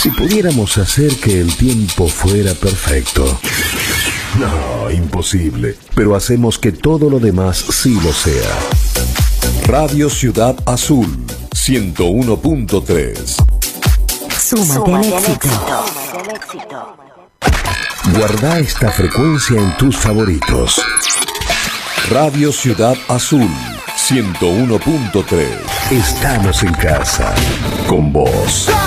Si pudiéramos hacer que el tiempo fuera perfecto. No, imposible. Pero hacemos que todo lo demás sí lo sea. Radio Ciudad Azul 101.3. Súmate al éxito. Guarda esta frecuencia en tus favoritos. Radio Ciudad Azul 101.3. Estamos en casa con vos.